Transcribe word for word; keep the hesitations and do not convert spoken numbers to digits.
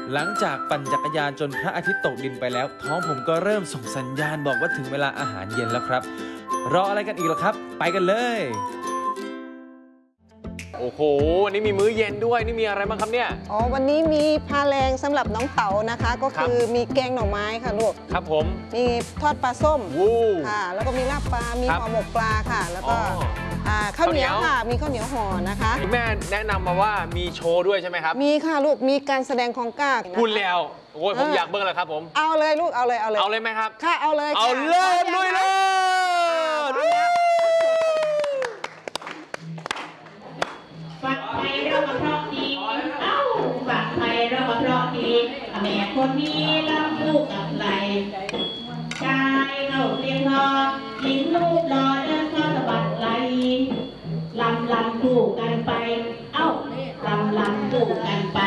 หลังจากปั่นจักรยานจนพระอาทิตย์ตกดินไปแล้วท้องผมก็เริ่มส่งสัญญาณบอกว่าถึงเวลาอาหารเย็นแล้วครับรออะไรกันอีกล่ะครับไปกันเลยโอ้โหวันนี้มีมื้อเย็นด้วยนี่มีอะไรบ้างครับเนี่ยอ๋อวันนี้มีพาแรงสำหรับน้องเต๋านะคะก็คือมีแกงหน่อไม้ค่ะลูกครับผมมีทอดปลาส้มวู้ค่ะแล้วก็มีลาบปลามีห่อหมกปลาค่ะแล้วก็อ๋อข้าวเหนียวค่ะมีข้าวเหนียวห่อนะคะคุณแม่แนะนำมาว่ามีโชว์ด้วยใช่ไหมครับมีค่ะลูกมีการแสดงของกล้าพูดแล้วโอ้ยผมอยากเบิ้งแล้วครับผมเอาเลยลูกเอาเลยเอาเลยเอาเลยไหมครับค่ะเอาเลยเอาเลยลุยเลยฝักไฟเราก็เพราะดีเอ้าฝักไฟเราก็เพราะดีแม่คนนี้รับลูกกับไหลชายเข้าเรียงรอหญิงลูกรอเดินเข้าสะบัดไหลลำลำคู่กันไปเอ้าลำลำคู่กันไป